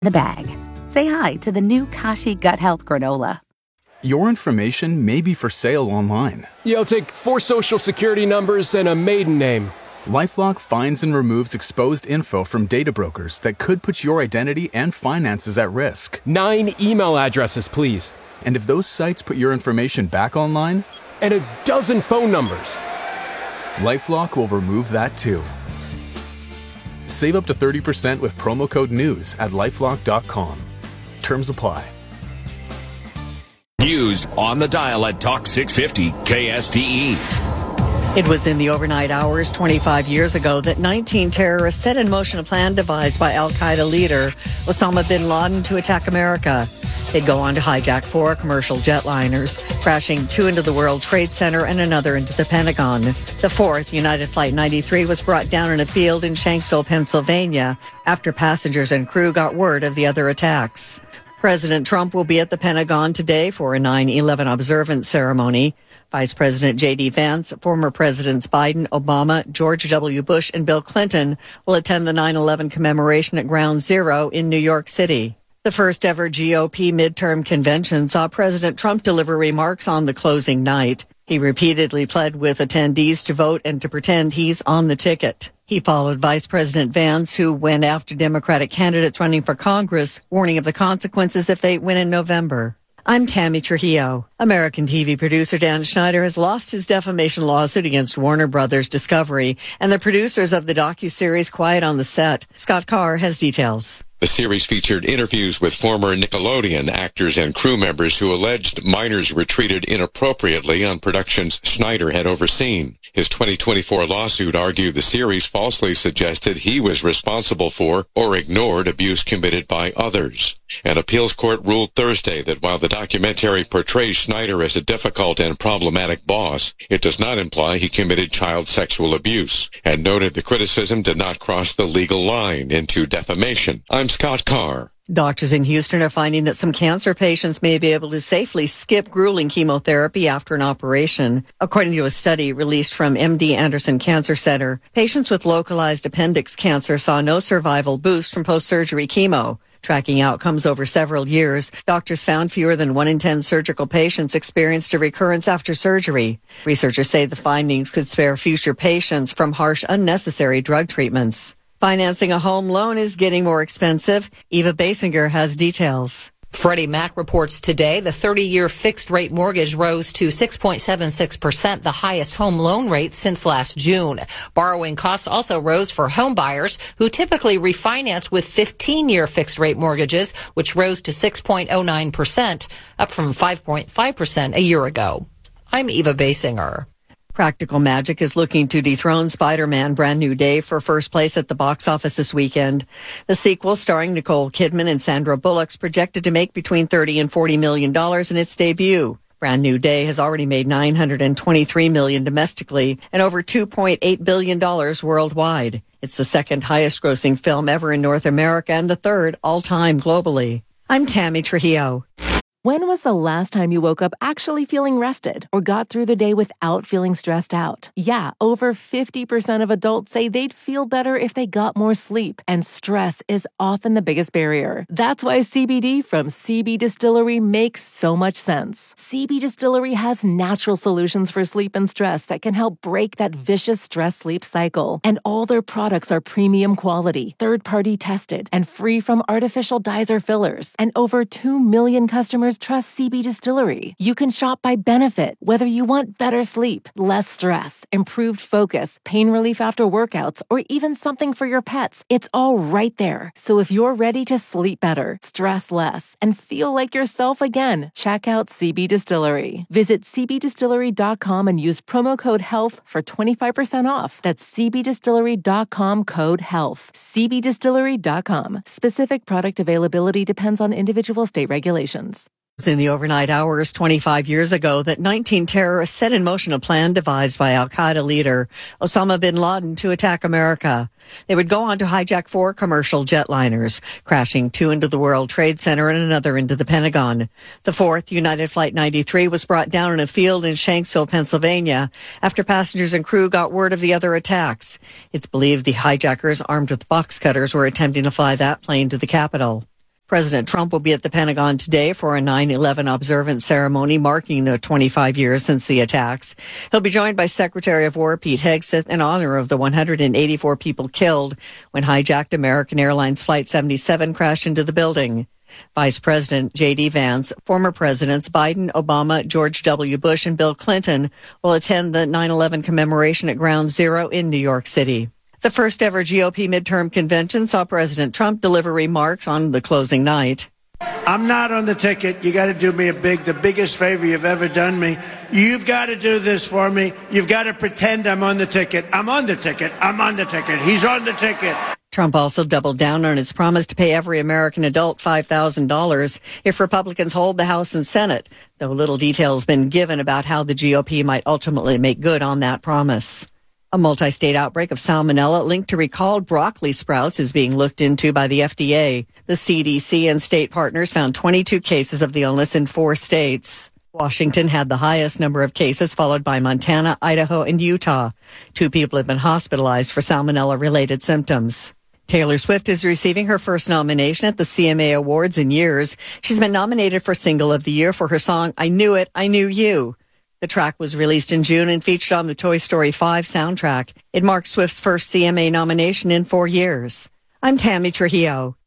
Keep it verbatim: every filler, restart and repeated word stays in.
the bag. Say hi to the new Kashi Gut Health Granola. Your information may be for sale online. Yeah, I'll take four social security numbers and a maiden name. LifeLock finds and removes exposed info from data brokers that could put your identity and finances at risk. Nine email addresses, please. And if those sites put your information back online? And a dozen phone numbers. LifeLock will remove that too. Save up to thirty percent with promo code NEWS at lifelock dot com. Terms apply. News on the dial at Talk six fifty K S T E. It was in the overnight hours twenty-five years ago that nineteen terrorists set in motion a plan devised by al-Qaeda leader Osama bin Laden to attack America. They'd go on to hijack four commercial jetliners, crashing two into the World Trade Center and another into the Pentagon. The fourth, United Flight ninety-three, was brought down in a field in Shanksville, Pennsylvania, after passengers and crew got word of the other attacks. President Trump will be at the Pentagon today for a nine eleven observance ceremony. Vice President J D. Vance, former Presidents Biden, Obama, George W. Bush, and Bill Clinton will attend the nine eleven commemoration at Ground Zero in New York City. The first ever G O P midterm convention saw President Trump deliver remarks on the closing night. He repeatedly pled with attendees to vote and to pretend he's on the ticket. He followed Vice President Vance, who went after Democratic candidates running for Congress, warning of the consequences if they win in November. I'm Tammy Trujillo. American T V producer Dan Schneider has lost his defamation lawsuit against Warner Brothers Discovery and the producers of the docuseries Quiet on the Set. Scott Carr has details. The series featured interviews with former Nickelodeon actors and crew members who alleged minors were treated inappropriately on productions Schneider had overseen. His twenty twenty-four lawsuit argued the series falsely suggested he was responsible for or ignored abuse committed by others. An appeals court ruled Thursday that while the documentary portrays Schneider as a difficult and problematic boss, it does not imply he committed child sexual abuse, and noted the criticism did not cross the legal line into defamation. I'm Scott Carr. Doctors in Houston are finding that some cancer patients may be able to safely skip grueling chemotherapy after an operation. According to a study released from M D Anderson Cancer Center, patients with localized appendix cancer saw no survival boost from post-surgery chemo. Tracking outcomes over several years, doctors found fewer than one in ten surgical patients experienced a recurrence after surgery. Researchers say the findings could spare future patients from harsh, unnecessary drug treatments. Financing a home loan is getting more expensive. Eva Basinger has details. Freddie Mac reports today the thirty-year fixed-rate mortgage rose to six point seven six percent, the highest home loan rate since last June. Borrowing costs also rose for home buyers who typically refinance with fifteen-year fixed-rate mortgages, which rose to six point oh nine percent, up from five point five percent a year ago. I'm Eva Basinger. Practical Magic is looking to dethrone Spider-Man Brand New Day for first place at the box office this weekend. The sequel, starring Nicole Kidman and Sandra Bullock, is projected to make between thirty and forty million dollars in its debut. Brand New Day has already made nine hundred twenty-three million dollars domestically and over two point eight billion dollars worldwide. It's the second highest grossing film ever in North America and the third all-time globally. I'm Tammy Trujillo. When was the last time you woke up actually feeling rested or got through the day without feeling stressed out? Yeah, over fifty percent of adults say they'd feel better if they got more sleep, and stress is often the biggest barrier. That's why C B D from C B Distillery makes so much sense. C B Distillery has natural solutions for sleep and stress that can help break that vicious stress-sleep cycle. And all their products are premium quality, third-party tested, and free from artificial dyes or fillers. And over two million customers trust C B Distillery. You can shop by benefit, whether you want better sleep, less stress, improved focus, pain relief after workouts, or even something for your pets. It's all right there. So if you're ready to sleep better, stress less, and feel like yourself again, check out C B Distillery. Visit c b distillery dot com and use promo code HEALTH for twenty-five percent off. That's c b distillery dot com code HEALTH. c b distillery dot com. Specific product availability depends on individual state regulations. In the overnight hours twenty-five years ago that nineteen terrorists set in motion a plan devised by al-Qaeda leader Osama bin Laden to attack America. They would go on to hijack four commercial jetliners, crashing two into the World Trade Center and another into the Pentagon. The fourth, United Flight ninety-three, was brought down in a field in Shanksville, Pennsylvania, after passengers and crew got word of the other attacks. It's believed the hijackers, armed with box cutters, were attempting to fly that plane to the Capitol. President Trump will be at the Pentagon today for a nine eleven observance ceremony marking the twenty-five years since the attacks. He'll be joined by Secretary of War Pete Hegseth in honor of the one hundred eighty-four people killed when hijacked American Airlines Flight seventy-seven crashed into the building. Vice President J D. Vance, former presidents Biden, Obama, George W. Bush, and Bill Clinton will attend the nine eleven commemoration at Ground Zero in New York City. The first ever G O P midterm convention saw President Trump deliver remarks on the closing night. I'm not on the ticket. You got to do me a big, the biggest favor you've ever done me. You've got to do this for me. You've got to pretend I'm on the ticket. I'm on the ticket. I'm on the ticket. He's on the ticket. Trump also doubled down on his promise to pay every American adult five thousand dollars if Republicans hold the House and Senate, though little detail has been given about how the G O P might ultimately make good on that promise. A multi-state outbreak of salmonella linked to recalled broccoli sprouts is being looked into by the F D A. The C D C and state partners found twenty-two cases of the illness in four states. Washington had the highest number of cases, followed by Montana, Idaho, and Utah. Two people have been hospitalized for salmonella-related symptoms. Taylor Swift is receiving her first nomination at the C M A Awards in years. She's been nominated for Single of the Year for her song, I Knew It, I Knew You. The track was released in June and featured on the Toy Story five soundtrack. It marks Swift's first C M A nomination in four years. I'm Tammy Trujillo.